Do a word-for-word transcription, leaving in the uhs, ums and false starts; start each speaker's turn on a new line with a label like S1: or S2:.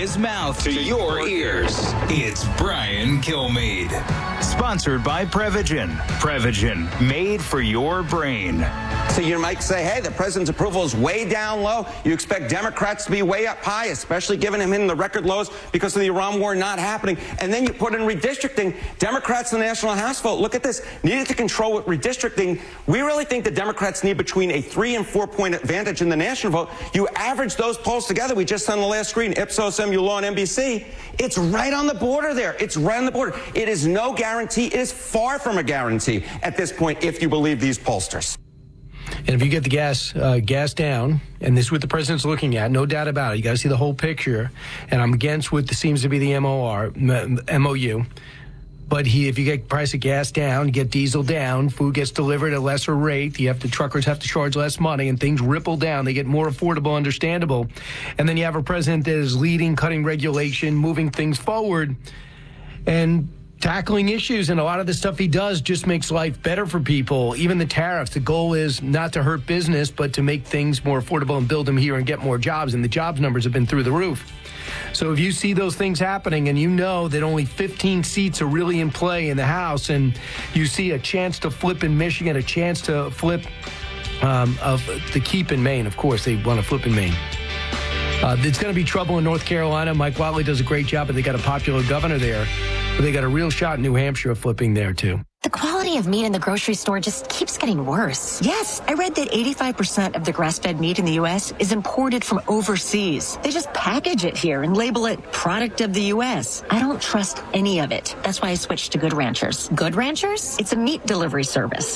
S1: his mouth to your ears. It's Brian Kilmeade. Sponsored by Prevagen. Prevagen, made for your brain.
S2: So you might say, hey, the president's approval is way down low. You expect Democrats to be way up high, especially given him in the record lows because of the Iran war not happening. And then you put in redistricting. Democrats in the National House vote, look at this, needed to control with redistricting. We really think the Democrats need between a three and four point advantage in the national vote. You average those polls together. We just on the last screen, Ipsos, M U Law, and N B C. It's right on the border there. It's right on the border. It is no guarantee. It is far from a guarantee at this point if you believe these pollsters.
S3: And if you get the gas uh, gas down, and this is what the president's looking at, no doubt about it, you got to see the whole picture. And I'm against what seems to be the M O R, M O U. But he, if you get price of gas down, you get diesel down, food gets delivered at a lesser rate, you have the truckers have to charge less money, and things ripple down. They get more affordable, understandable. And then you have a president that is leading, cutting regulation, moving things forward, and tackling issues, and a lot of the stuff he does just makes life better for people. Even the tariffs, the goal is not to hurt business, but to make things more affordable and build them here and get more jobs, and the jobs numbers have been through the roof. So if you see those things happening and you know that only fifteen seats are really in play in the House, and you see a chance to flip in Michigan, a chance to flip um, of the keep in Maine, of course, they want to flip in Maine. Uh, it's going to be trouble in North Carolina. Mike Whatley does a great job, but they got a popular governor there. But they got a real shot in New Hampshire of flipping there, too.
S4: The quality of meat in the grocery store just keeps getting worse.
S5: Yes, I read that eighty-five percent of the grass-fed meat in the U S is imported from overseas. They just package it here and label it product of the U S. I don't trust any of it. That's why I switched to Good Ranchers.
S4: Good Ranchers?
S5: It's a meat delivery service.